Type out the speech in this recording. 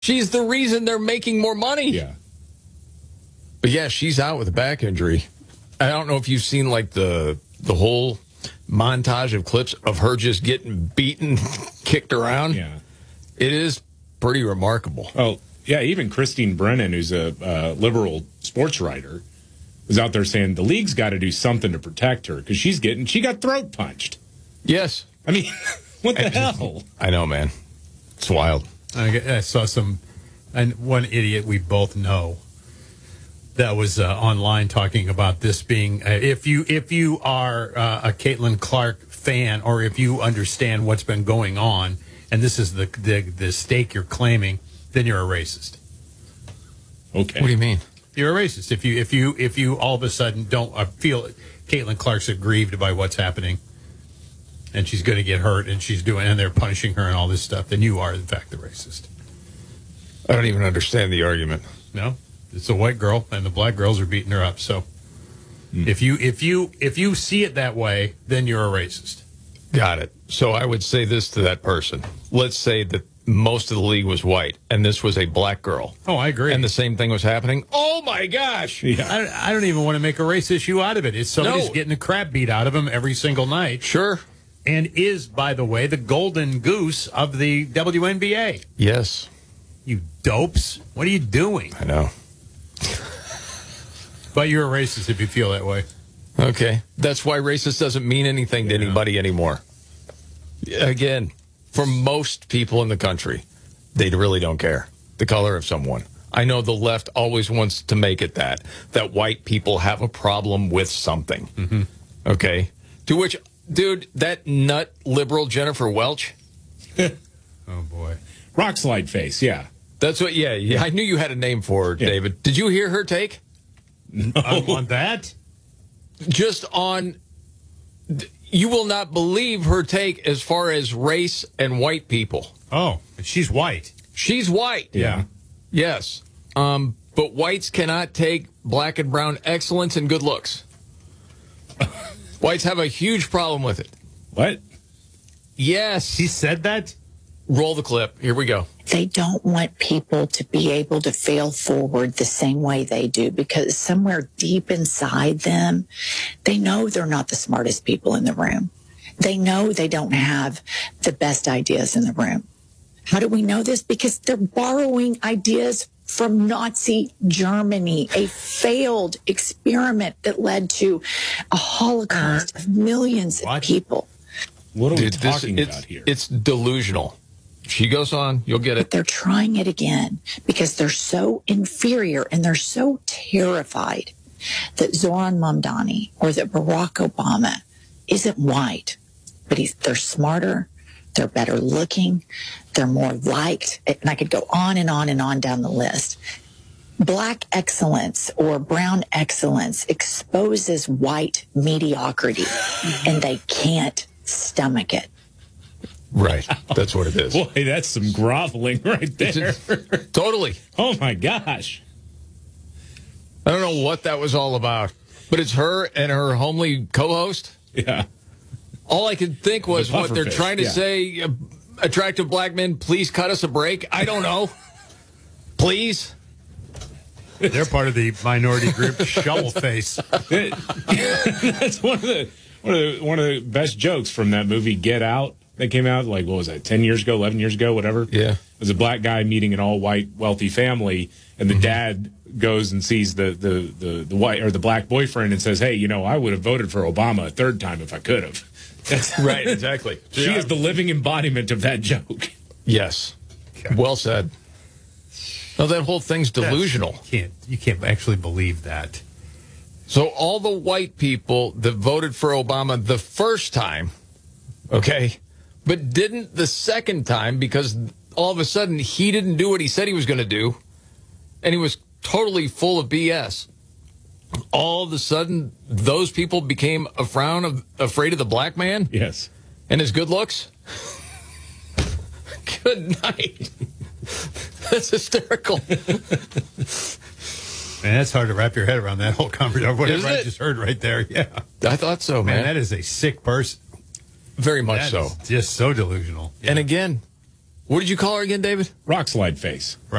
She's the reason they're making more money. Yeah. But yeah, she's out with a back injury. I don't know if you've seen like the whole montage of clips of her just getting beaten, kicked around. Yeah. It is pretty remarkable. Oh, yeah, even Christine Brennan, who's a liberal sports writer, was out there saying the league's got to do something to protect her because she got throat punched. Yes. I mean, what the hell? I know, man. It's wild. I saw one idiot we both know that was online talking about this being if you are a Caitlin Clark fan, or if you understand what's been going on, and this is the stake you're claiming, then you're a racist. Okay. What do you mean? You're a racist if you all of a sudden don't feel Caitlin Clark's aggrieved by what's happening, and she's going to get hurt, and they're punishing her and all this stuff. Then you are in fact the racist. I don't even understand the argument. No, it's a white girl, and the black girls are beating her up. So if you see it that way, then you're a racist. Got it. So I would say this to that person. Let's say that most of the league was white, and this was a black girl. Oh, I agree. And the same thing was happening. Oh, my gosh. Yeah. I don't even want to make a race issue out of it. It's somebody's getting the crap beat out of him every single night. Sure. And is, by the way, the golden goose of the WNBA. Yes. You dopes. What are you doing? I know. But you're a racist if you feel that way. Okay. That's why racist doesn't mean anything to anybody anymore. Again, for most people in the country, they really don't care the color of someone. I know the left always wants to make it that white people have a problem with something. Mm-hmm. Okay. To which, dude, that nut liberal Jennifer Welch. Oh, boy. Rock slide face, yeah. That's what, yeah. I knew you had a name for her, David. Did you hear her take? No. On that? Just on, you will not believe her take as far as race and white people. Oh, she's white. She's white. Yeah. Yes. But whites cannot take black and brown excellence and good looks. Whites have a huge problem with it. What? Yes. She said that? Roll the clip. Here we go. They don't want people to be able to fail forward the same way they do, because somewhere deep inside them, they know they're not the smartest people in the room. They know they don't have the best ideas in the room. How do we know this? Because they're borrowing ideas from Nazi Germany, a failed experiment that led to a Holocaust of millions of people. What are we talking about here? It's delusional. She goes on, you'll get it. But they're trying it again because they're so inferior and they're so terrified that Zoran Mamdani or that Barack Obama isn't white, but they're smarter, they're better looking, they're more liked, and I could go on and on and on down the list. Black excellence or brown excellence exposes white mediocrity, and they can't stomach it. Right. That's what it is. Boy, that's some groveling right there. Totally. Oh, my gosh. I don't know what that was all about, but it's her and her homely co-host. Yeah. All I could think was what they're trying to say, attractive black men, please cut us a break. I don't know. Please. They're part of the minority group shovel face. That's one of the best jokes from that movie Get Out. That came out, like, what was that, 10 years ago, 11 years ago, whatever? Yeah. It was a black guy meeting an all-white, wealthy family, and the dad goes and sees the white or the black boyfriend and says, hey, you know, I would have voted for Obama a third time if I could have. That's right, exactly. She is the living embodiment of that joke. Yes. Well said. No, that whole thing's delusional. You can't actually believe that. So all the white people that voted for Obama the first time, okay, but didn't the second time because all of a sudden he didn't do what he said he was going to do, and he was totally full of BS. All of a sudden, those people became afraid of the black man? Yes. And his good looks? Good night. That's hysterical. Man, that's hard to wrap your head around, that whole conversation. Whatever I Isn't it? just heard right there. Yeah. I thought so, man. That is a sick person. Very much That so. is just so delusional. Yeah. And again, What did you call her again, David? Rock slide face.